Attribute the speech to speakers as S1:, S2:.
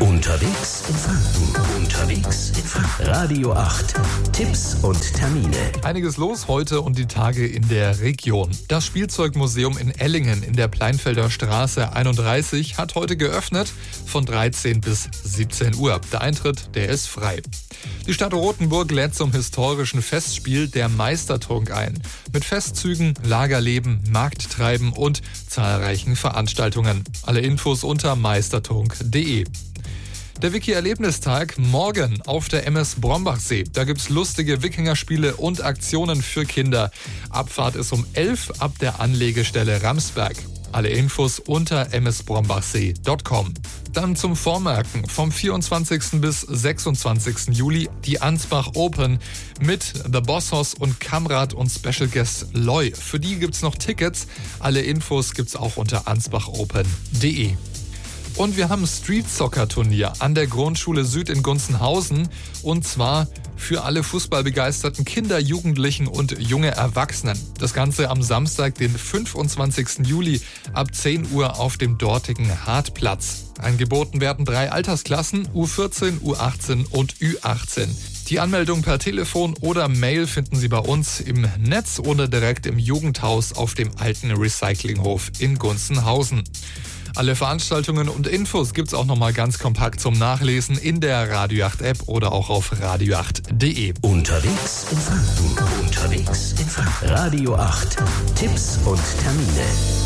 S1: Unterwegs in Franken. Unterwegs in Franken. Radio 8. Tipps und Termine.
S2: Einiges los heute und die Tage in der Region. Das Spielzeugmuseum in Ellingen in der Pleinfelder Straße 31 hat heute geöffnet von 13 bis 17 Uhr. Der Eintritt, der ist frei. Die Stadt Rothenburg lädt zum historischen Festspiel der Meistertrunk ein. Mit Festzügen, Lagerleben, Markttreiben und zahlreichen Veranstaltungen. Alle Infos unter meistertrunk.de. Der Wiki-Erlebnistag morgen auf der MS Brombachsee. Da gibt's lustige Wikingerspiele und Aktionen für Kinder. Abfahrt ist um 11 ab der Anlegestelle Ramsberg. Alle Infos unter msbrombachsee.com. Dann zum Vormerken. Vom 24. bis 26. Juli die Ansbach Open mit The Bossos und Kamrat und Special Guest Loy. Für die gibt's noch Tickets. Alle Infos gibt's auch unter ansbachopen.de. Und wir haben ein Street-Soccer-Turnier an der Grundschule Süd in Gunzenhausen. Und zwar für alle fußballbegeisterten Kinder, Jugendlichen und junge Erwachsenen. Das Ganze am Samstag, den 25. Juli ab 10 Uhr auf dem dortigen Hartplatz. Angeboten werden 3 Altersklassen, U14, U18 und Ü18. Die Anmeldung per Telefon oder Mail finden Sie bei uns im Netz oder direkt im Jugendhaus auf dem alten Recyclinghof in Gunzenhausen. Alle Veranstaltungen und Infos gibt's auch nochmal ganz kompakt zum Nachlesen in der Radio 8 App oder auch auf radio8.de.
S1: Unterwegs in Franken. Unterwegs in Franken. Radio 8. Tipps und Termine.